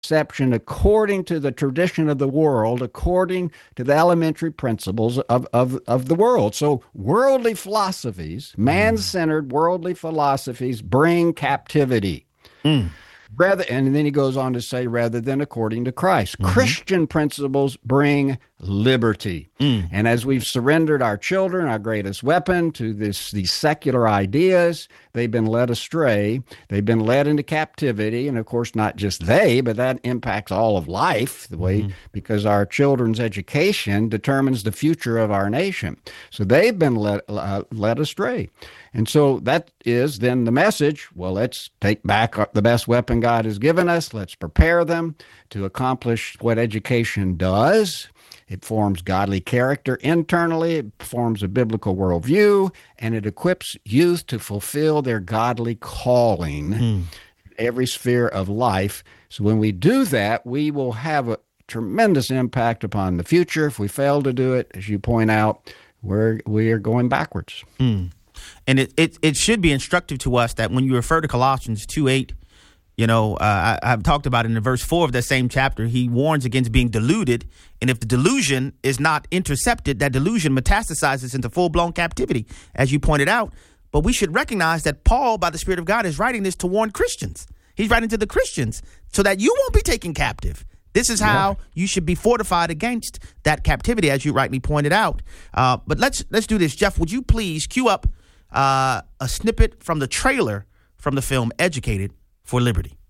conception according to the tradition of the world, according to the elementary principles of the world. So worldly philosophies, man-centered worldly philosophies bring captivity. And then he goes on to say, rather than according to Christ. Christian principles bring liberty. And as we've surrendered our children, our greatest weapon, to these secular ideas, they've been led astray. They've been led into captivity. And of course, not just they, but that impacts all of life, the way, because our children's education determines the future of our nation. So they've been led astray. And so that is then the message. Well, let's take back the best weapon God has given us. Let's prepare them to accomplish what education does. It forms godly character internally, it forms a biblical worldview, and it equips youth to fulfill their godly calling in every sphere of life. So when we do that, we will have a tremendous impact upon the future. If we fail to do it, as you point out, we are going backwards. And it should be instructive to us that when you refer to Colossians 2:8, I've talked about it in verse 4 of that same chapter. He warns against being deluded. And if the delusion is not intercepted, that delusion metastasizes into full-blown captivity, as you pointed out. But we should recognize that Paul, by the Spirit of God, is writing this to warn Christians. He's writing to the Christians so that you won't be taken captive. This is how you should be fortified against that captivity, as you rightly pointed out. But let's do this. Jeff, would you please cue up a snippet from the trailer from the film Educated for Liberty?